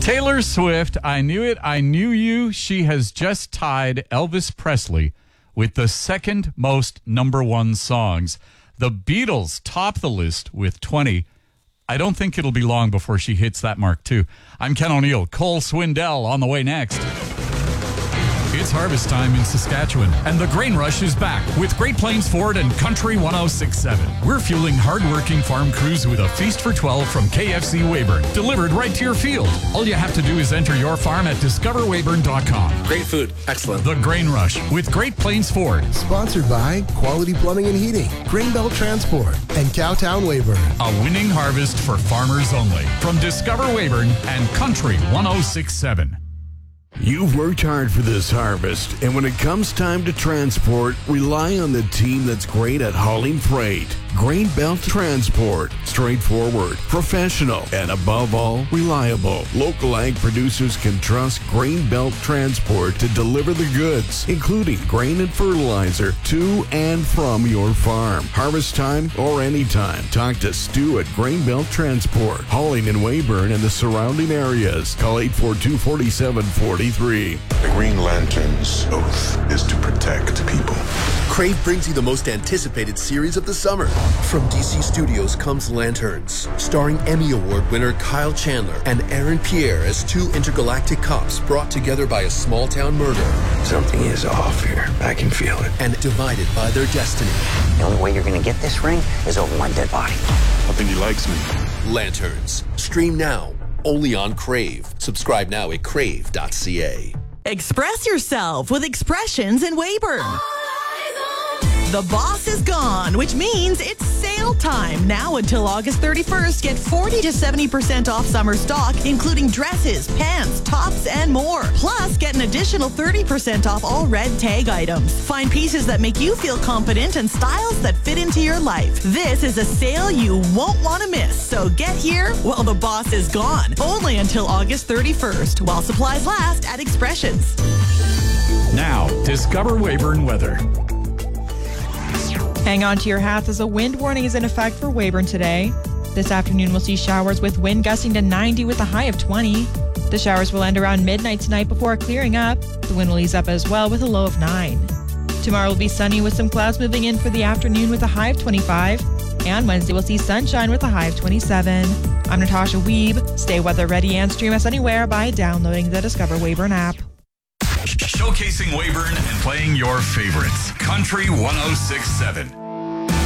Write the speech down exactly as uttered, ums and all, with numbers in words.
Taylor Swift, I Knew It, I Knew You. She has just tied Elvis Presley with the second most number one songs. The Beatles top the list with twenty. I don't think it'll be long before she hits that mark, too. I'm Ken O'Neill. Cole Swindell on the way next. It's harvest time in Saskatchewan, and the grain rush is back with Great Plains Ford and Country ten sixty-seven. We're fueling hard-working farm crews with a feast for twelve from K F C Weyburn, delivered right to your field. All you have to do is enter your farm at discover weyburn dot com. Great food. Excellent. The Grain Rush with Great Plains Ford. Sponsored by Quality Plumbing and Heating, Greenbelt Transport, and Cowtown Weyburn. A winning harvest for farmers only. From Discover Weyburn and Country ten sixty-seven. You've worked hard for this harvest, and when it comes time to transport, rely on the team that's great at hauling freight. Greenbelt Transport. Straightforward, professional, and above all, reliable. Local ag producers can trust Greenbelt Transport to deliver the goods, including grain and fertilizer, to and from your farm. Harvest time or anytime. Talk to Stu at Greenbelt Transport. Hauling in Weyburn and the surrounding areas. Call eight four two, four seven four three. The Green Lantern's oath is to protect people. Crave brings you the most anticipated series of the summer. From D C Studios comes Lanterns, starring Emmy Award winner Kyle Chandler and Aaron Pierre as two intergalactic cops brought together by a small-town murder. Something is off here. I can feel it. And divided by their destiny. The only way you're going to get this ring is over my dead body. I think he likes me. Lanterns. Stream now. Only on Crave. Subscribe now at crave dot c a. Express yourself with Expressions in Weyburn. The boss is gone, which means it's sale time. Now until August thirty-first, get forty to seventy percent off summer stock, including dresses, pants, tops, and more. Plus, get an additional thirty percent off all red tag items. Find pieces that make you feel confident and styles that fit into your life. This is a sale you won't want to miss. So get here while the boss is gone. Only until August thirty-first, while supplies last at Expressions. Now, Discover Weyburn weather. Hang on to your hats as a wind warning is in effect for Weyburn today. This afternoon we'll see showers with wind gusting to ninety with a high of twenty. The showers will end around midnight tonight before clearing up. The wind will ease up as well with a low of nine. Tomorrow will be sunny with some clouds moving in for the afternoon with a high of twenty-five. And Wednesday we'll see sunshine with a high of twenty-seven. I'm Natasha Weeb. Stay weather ready and stream us anywhere by downloading the Discover Weyburn app. Showcasing Weyburn and playing your favorites. Country ten sixty-seven.